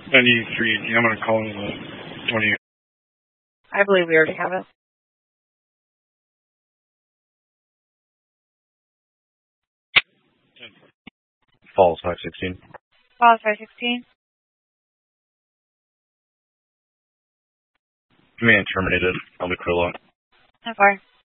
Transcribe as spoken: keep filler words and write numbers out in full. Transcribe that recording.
ninety-three, I'm going to call in the twenty. I believe we already have it. Falls five sixteen. Falls five sixteen. Command terminated on the Krilla. So far.